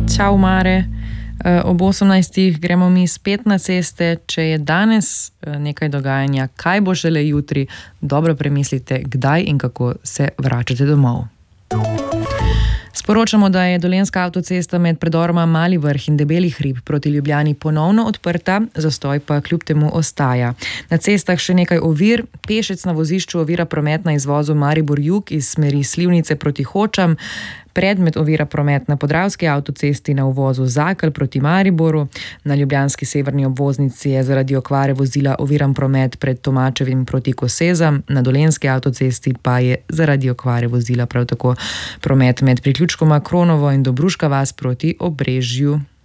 Čau, Mare. Ob 18. gremo mi spet na ceste. Če je danes nekaj dogajanja, kaj bo šele jutri, dobro premislite, kdaj in kako se vračate domov. Sporočamo, da je Dolenjska avtocesta med predoroma Mali Vrh in Debeli hrib proti Ljubljani ponovno odprta, zastoj pa kljub temu ostaja. Na cestah še nekaj ovir, pešec na vozišču ovira promet na izvozu Maribor-Jug iz smeri Slivnice proti Hočam, predmet ovira promet na Podravski avtocesti na uvozu Zakelj proti Mariboru, na ljubljanski severni obvoznici je zaradi okvare vozila oviran promet pred Tomačevim proti Kosezam, na Dolenjski avtocesti pa je zaradi okvare vozila prav tako promet med priključkoma Kronovo in Dobruška vas proti Obrežju.